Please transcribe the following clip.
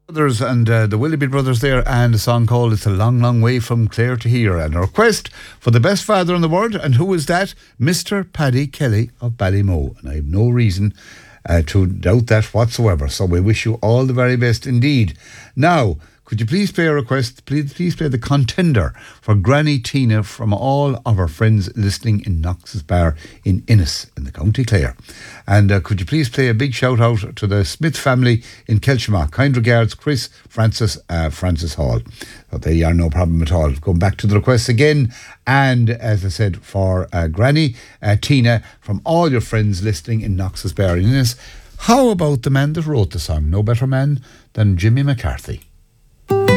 Brothers and the Willoughby Brothers there, and a song called It's a Long, Long Way from Clare to Here, and a request for the best father in the world. And who is that? Mr. Paddy Kelly of Ballymoe. And I have no reason to doubt that whatsoever. So we wish you all the very best indeed. Now, could you please play a request? Please play the contender for Granny Tina from all of our friends listening in Knox's Bar in Innis in the County Clare. And could you please play a big shout out to the Smith family in Kelchmark. Kind regards, Chris Francis Hall. So there you are, no problem at all. Going back to the requests again. And as I said, for Granny Tina from all your friends listening in Knox's Bar in Innis. How about the man that wrote the song? No better man than Jimmy McCarthy.